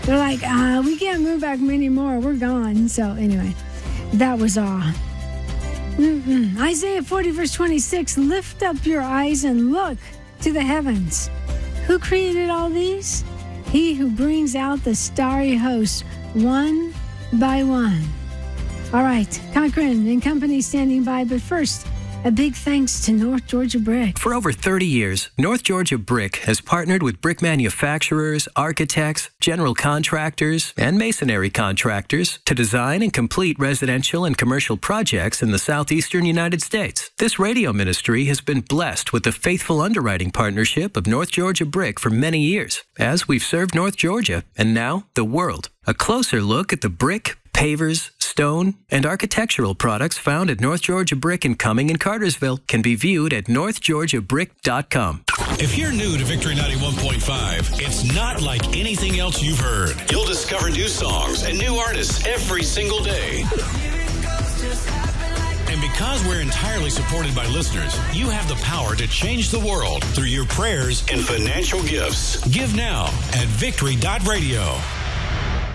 They're like, we can't move back anymore. We're gone. So anyway, that was all. Isaiah 40, verse 26, lift up your eyes and look to the heavens. Who created all these? He who brings out the starry hosts one by one. All right, Cochran and company standing by, but first, a big thanks to North Georgia Brick. For over 30 years, North Georgia Brick has partnered with brick manufacturers, architects, general contractors, and masonry contractors to design and complete residential and commercial projects in the southeastern United States. This radio ministry has been blessed with the faithful underwriting partnership of North Georgia Brick for many years, as we've served North Georgia and now the world. A closer look at the brick, pavers, stone, and architectural products found at North Georgia Brick in Cumming and Cartersville can be viewed at northgeorgiabrick.com. If you're new to Victory 91.5, it's not like anything else you've heard. You'll discover new songs and new artists every single day. And because we're entirely supported by listeners, you have the power to change the world through your prayers and financial gifts. Give now at victory.radio.